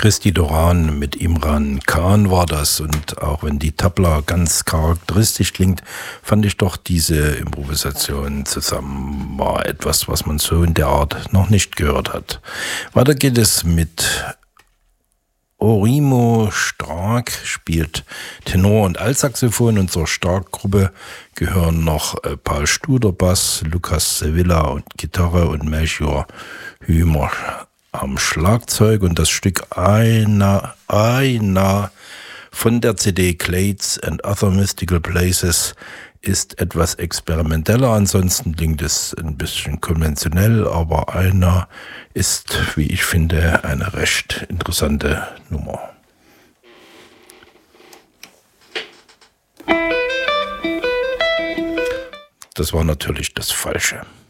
Christy Doran mit Imran Khan war das, und auch wenn die Tabla ganz charakteristisch klingt, fand ich doch diese Improvisation zusammen war etwas, was man so in der Art noch nicht gehört hat. Weiter geht es mit Orimo Stark, spielt Tenor und Altsaxophon, und zur Stark-Gruppe gehören noch Paul Studer Bass, Lukas Sevilla und Gitarre und Melchior Hümer am Schlagzeug, und das Stück Aina von der CD Clades and Other Mystical Places ist etwas experimenteller, ansonsten klingt es ein bisschen konventionell, aber Aina ist, wie ich finde, eine recht interessante Nummer. Das war natürlich das Falsche.